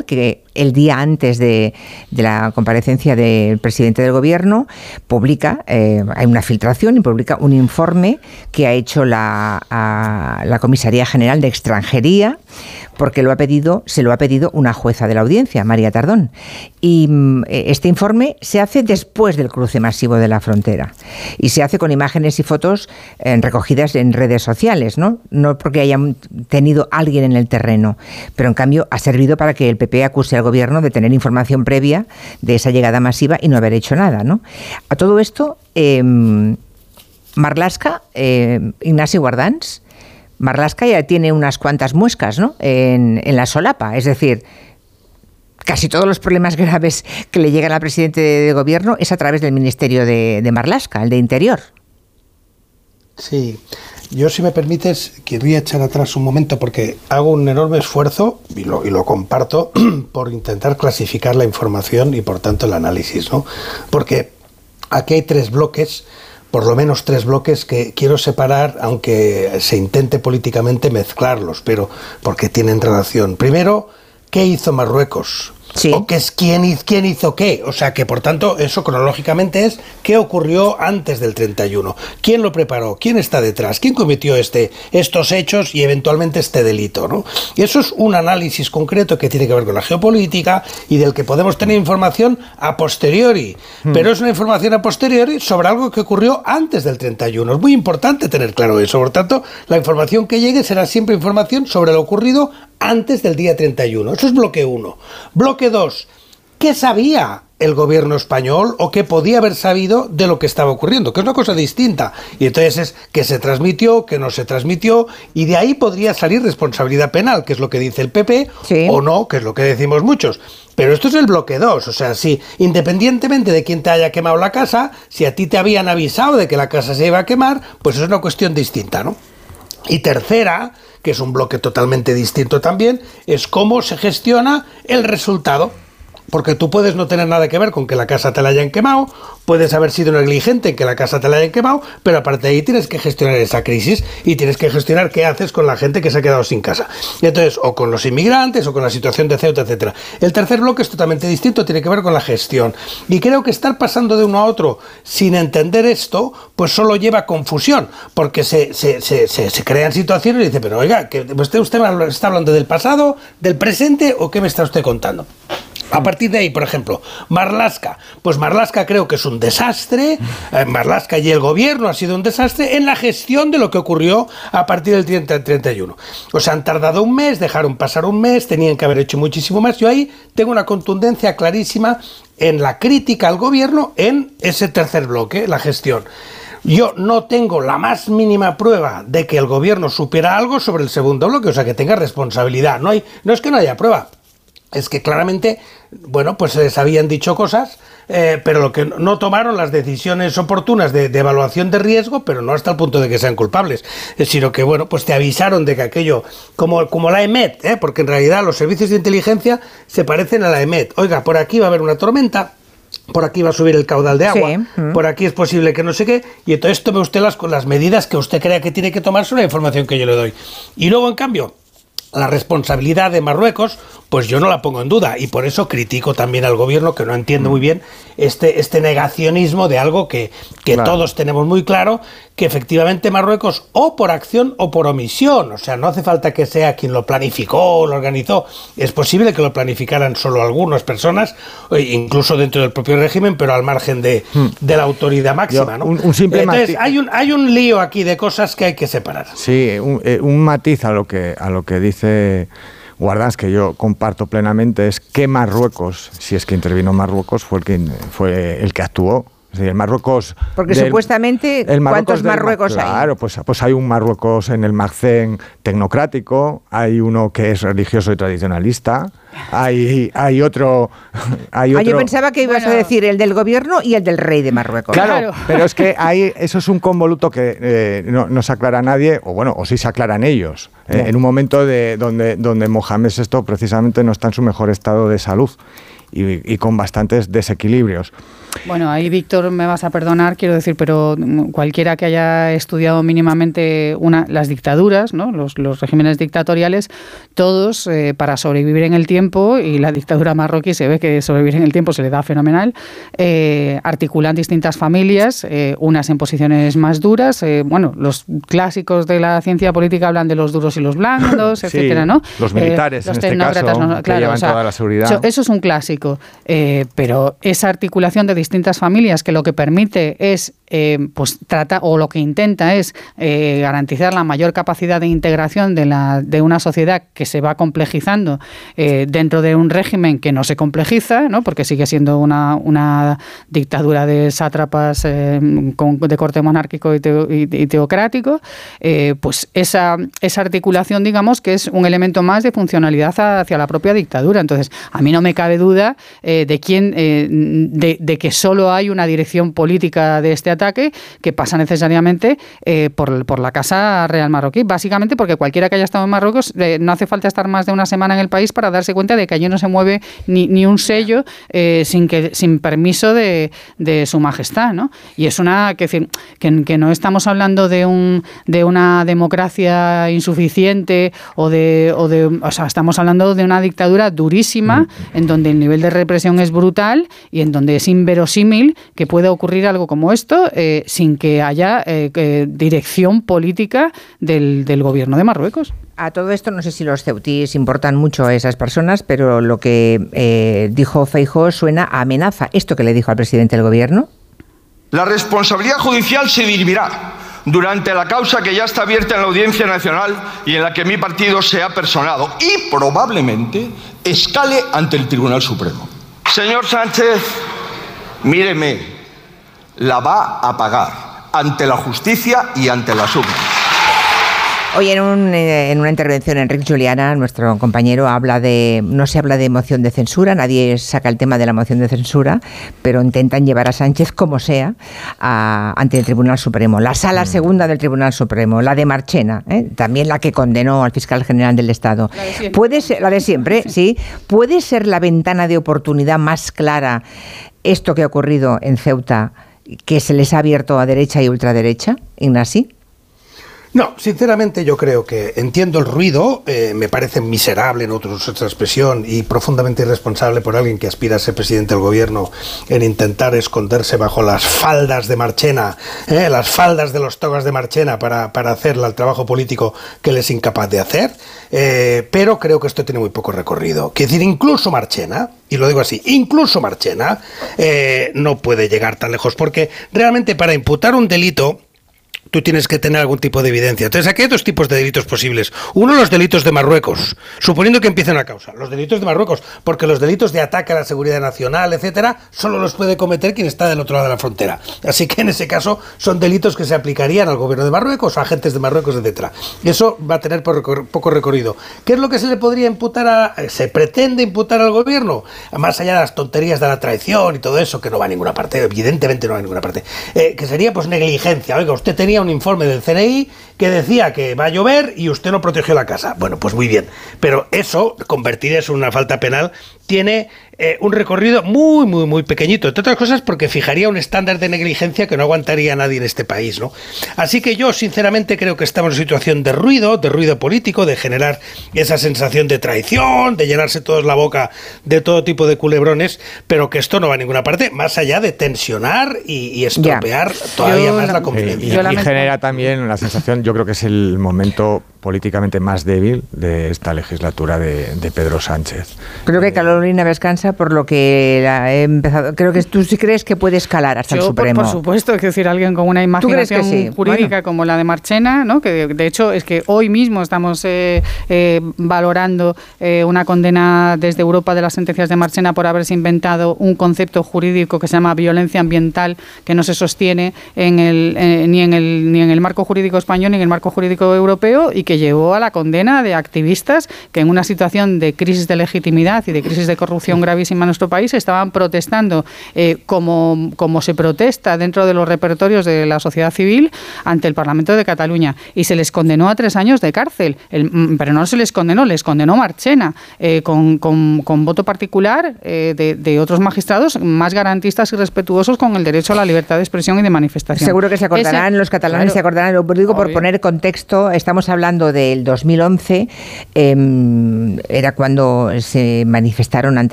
que el día antes de la comparecencia del presidente del gobierno publica, hay una filtración y publica un informe que ha hecho la Comisaría General de Extranjería, porque se lo ha pedido una jueza de la audiencia, María Tardón. Y este informe se hace después del cruce masivo de la frontera y se hace con imágenes y fotos recogidas en redes sociales, no porque haya tenido alguien en el terreno, pero en cambio ha servido para que el PP acuse al gobierno de tener información previa de esa llegada masiva y no haber hecho nada, ¿no? A todo esto, Marlaska, Ignasi Guardans, Marlaska ya tiene unas cuantas muescas, ¿no?, en la solapa. Es decir, casi todos los problemas graves que le llegan al presidente de gobierno es a través del ministerio de Marlaska, el de Interior. Sí, yo, si me permites, querría echar atrás un momento porque hago un enorme esfuerzo, y lo comparto, por intentar clasificar la información y por tanto el análisis, ¿no? Porque aquí hay tres bloques, por lo menos tres bloques que quiero separar, aunque se intente políticamente mezclarlos, pero porque tienen relación. Primero, ¿qué hizo Marruecos? Sí. O qué es quién hizo qué. O sea que, por tanto, eso cronológicamente es qué ocurrió antes del 31. ¿Quién lo preparó? ¿Quién está detrás? ¿Quién cometió estos hechos y eventualmente este delito, ¿no? Y eso es un análisis concreto que tiene que ver con la geopolítica y del que podemos tener información a posteriori. Pero es una información a posteriori sobre algo que ocurrió antes del 31. Es muy importante tener claro eso. Por tanto, la información que llegue será siempre información sobre lo ocurrido antes del día 31. Eso es bloque 1. Bloque 2. ¿Qué sabía el gobierno español o qué podía haber sabido de lo que estaba ocurriendo? Que es una cosa distinta. Y entonces es que se transmitió, que no se transmitió, y de ahí podría salir responsabilidad penal, que es lo que dice el PP, sí, o no, que es lo que decimos muchos. Pero esto es el bloque 2, o sea, si independientemente de quién te haya quemado la casa, si a ti te habían avisado de que la casa se iba a quemar, pues es una cuestión distinta, ¿no? Y tercera, que es un bloque totalmente distinto también, es cómo se gestiona el resultado. Porque tú puedes no tener nada que ver con que la casa te la hayan quemado, puedes haber sido negligente en que la casa te la hayan quemado, pero aparte de ahí tienes que gestionar esa crisis y tienes que gestionar qué haces con la gente que se ha quedado sin casa. Y entonces, o con los inmigrantes, o con la situación de Ceuta, etcétera. El tercer bloque es totalmente distinto, tiene que ver con la gestión. Y creo que estar pasando de uno a otro sin entender esto, pues solo lleva a confusión, porque se crean situaciones y dice, pero oiga, ¿usted me está hablando del pasado, del presente, o qué me está usted contando? A partir de ahí, por ejemplo, Marlaska. Pues Marlaska creo que es un desastre. Marlaska y el gobierno ha sido un desastre en la gestión de lo que ocurrió a partir del 31. O sea, han tardado un mes, dejaron pasar un mes, tenían que haber hecho muchísimo más. Yo ahí tengo una contundencia clarísima en la crítica al gobierno en ese tercer bloque, la gestión. Yo no tengo la más mínima prueba de que el gobierno supiera algo sobre el segundo bloque, o sea, que tenga responsabilidad. No es que no haya prueba. Es que claramente, bueno, pues les habían dicho cosas, pero lo que no tomaron las decisiones oportunas de evaluación de riesgo, pero no hasta el punto de que sean culpables, sino que, bueno, pues te avisaron de que aquello, como la EMET, porque en realidad los servicios de inteligencia se parecen a la EMET. Oiga, por aquí va a haber una tormenta, por aquí va a subir el caudal de agua, sí, por aquí es posible que no sé qué, y entonces tome usted las medidas que usted crea que tiene que tomar sobre la información que yo le doy. Y luego, en cambio, la responsabilidad de Marruecos, pues yo no la pongo en duda, y por eso critico también al gobierno, que no entiende muy bien este negacionismo de algo que claro, todos tenemos muy claro, que efectivamente Marruecos, o por acción o por omisión, o sea, no hace falta que sea quien lo planificó o lo organizó, es posible que lo planificaran solo algunas personas, incluso dentro del propio régimen, pero al margen de la autoridad máxima, ¿no? Entonces, hay un lío aquí de cosas que hay que separar. Sí, un matiz a lo que dice Guardans, que yo comparto plenamente, es que Marruecos, si es que intervino Marruecos, fue el que actuó. Es decir, el Marruecos... Porque supuestamente, ¿cuántos Marruecos hay? Claro, pues hay un Marruecos en el Maghzen tecnocrático, hay uno que es religioso y tradicionalista, hay otro... yo pensaba que ibas a decir el del gobierno y el del rey de Marruecos. Claro, pero es que eso es un convoluto que no se aclara a nadie, o sí se aclaran ellos, en un momento donde Mohamed VI precisamente no está en su mejor estado de salud y con bastantes desequilibrios. Bueno, ahí, Víctor, me vas a perdonar, quiero decir, pero cualquiera que haya estudiado mínimamente las dictaduras, ¿no? Los regímenes dictatoriales, todos, para sobrevivir en el tiempo, y la dictadura marroquí se ve que sobrevivir en el tiempo se le da fenomenal, articulan distintas familias, unas en posiciones más duras. Bueno, los clásicos de la ciencia política hablan de los duros y los blandos, sí, etcétera, ¿no? Los militares, los en este caso, no, que llevan toda la seguridad. Eso es un clásico, pero esa articulación de distintas familias que lo que permite es pues trata, o lo que intenta es garantizar la mayor capacidad de integración de una sociedad que se va complejizando dentro de un régimen que no se complejiza, ¿no? Porque sigue siendo una dictadura de sátrapas de corte monárquico y teocrático. Pues esa articulación, digamos, que es un elemento más de funcionalidad hacia la propia dictadura. Entonces, a mí no me cabe duda de que solo hay una dirección política de este ataque que pasa necesariamente por la Casa Real marroquí, básicamente porque cualquiera que haya estado en Marruecos no hace falta estar más de una semana en el país para darse cuenta de que allí no se mueve ni un sello sin permiso de su majestad, ¿no? Y es que no estamos hablando de una democracia insuficiente o sea, estamos hablando de una dictadura durísima en donde el nivel de represión es brutal y en donde es inverosímil que pueda ocurrir algo como esto sin que haya dirección política del gobierno de Marruecos. A todo esto, no sé si los ceutís importan mucho a esas personas, pero lo que dijo Feijóo suena a amenaza. ¿Esto que le dijo al presidente del gobierno? La responsabilidad judicial se dirimirá durante la causa que ya está abierta en la Audiencia Nacional y en la que mi partido se ha personado y probablemente escale ante el Tribunal Supremo. Señor Sánchez, míreme, la va a pagar ante la justicia y ante las urnas. Hoy en una intervención, Enric Juliana, nuestro compañero, no se habla de moción de censura, nadie saca el tema de la moción de censura, pero intentan llevar a Sánchez como sea ante el Tribunal Supremo. La Sala Segunda del Tribunal Supremo, la de Marchena, también la que condenó al fiscal general del Estado. Puede ser, la de siempre, sí. ¿Puede ser la ventana de oportunidad más clara esto que ha ocurrido en Ceuta, que se les ha abierto a derecha y ultraderecha, Ignasi? No, sinceramente yo creo que entiendo el ruido, me parece miserable, en otra expresión, y profundamente irresponsable por alguien que aspira a ser presidente del gobierno en intentar esconderse bajo las faldas de Marchena, las faldas de los togas de Marchena para hacer el trabajo político que él es incapaz de hacer, pero creo que esto tiene muy poco recorrido. Quiero decir, incluso Marchena, y lo digo así, incluso Marchena no puede llegar tan lejos, porque realmente para imputar un delito tú tienes que tener algún tipo de evidencia. Entonces, aquí hay dos tipos de delitos posibles. Uno, los delitos de Marruecos, suponiendo que empiecen a causa. Los delitos de Marruecos, porque los delitos de ataque a la seguridad nacional, etcétera, solo los puede cometer quien está del otro lado de la frontera. Así que en ese caso son delitos que se aplicarían al gobierno de Marruecos, a agentes de Marruecos, etcétera. Eso va a tener poco recorrido. ¿Qué es lo que se le podría imputar se pretende imputar al gobierno? Más allá de las tonterías de la traición y todo eso, que no va a ninguna parte, evidentemente no va a ninguna parte, que sería pues negligencia. Oiga, usted tenía un informe del CNI que decía que va a llover y usted no protegió la casa. Bueno, pues muy bien, pero eso, convertir eso en una falta penal, tiene un recorrido muy, muy, muy pequeñito, entre otras cosas porque fijaría un estándar de negligencia que no aguantaría nadie en este país, ¿no? Así que yo sinceramente creo que estamos en situación de ruido político, de generar esa sensación de traición, de llenarse todos la boca de todo tipo de culebrones, pero que esto no va a ninguna parte, más allá de tensionar y estropear todavía más la convivencia. Y genera también la sensación, yo creo que es el momento políticamente más débil de esta legislatura de Pedro Sánchez. Creo que Carolina Vescanza, por lo que he empezado, creo que tú sí crees que puede escalar hasta el Supremo. Por supuesto, es decir, alguien con una imaginación jurídica como la de Marchena, ¿no? Que de hecho es que hoy mismo estamos valorando una condena desde Europa de las sentencias de Marchena por haberse inventado un concepto jurídico que se llama violencia ambiental, que no se sostiene ni en el marco jurídico español ni en el marco jurídico europeo, y que que llevó a la condena de activistas que en una situación de crisis de legitimidad y de crisis de corrupción gravísima en nuestro país estaban protestando como se protesta dentro de los repertorios de la sociedad civil ante el Parlamento de Cataluña, y se les condenó a 3 años de cárcel, pero no se les condenó Marchena, con voto particular de otros magistrados más garantistas y respetuosos con el derecho a la libertad de expresión y de manifestación. Seguro que se acordarán, los catalanes se acordarán, lo digo por poner contexto, estamos hablando del 2011, era cuando se manifestaron ante